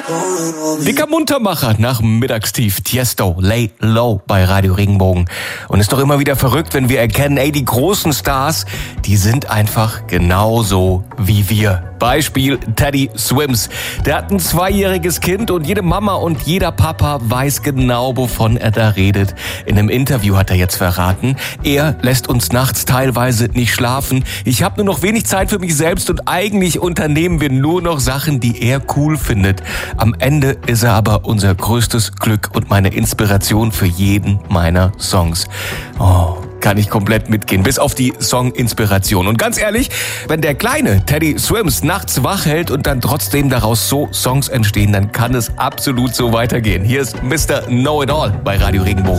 Dicker Muntermacher nach dem Mittagstief. Tiesto, Lay Low bei Radio Regenbogen. Und ist doch immer wieder verrückt, wenn wir erkennen, ey, die großen Stars, die sind einfach genauso wie wir. Beispiel Teddy Swims. Der hat ein 2-jähriges Kind und jede Mama und jeder Papa weiß genau, wovon er da redet. In einem Interview hat er jetzt verraten, er lässt uns nachts teilweise nicht schlafen. Ich habe nur noch wenig Zeit für mich selbst und eigentlich unternehmen wir nur noch Sachen, die er cool findet. Am Ende ist er aber unser größtes Glück und meine Inspiration für jeden meiner Songs. Oh, kann ich komplett mitgehen, bis auf die Song-Inspiration. Und ganz ehrlich, wenn der kleine Teddy Swims nachts wach hält und dann trotzdem daraus so Songs entstehen, dann kann es absolut so weitergehen. Hier ist Mr. Know-It-All bei Radio Regenbogen.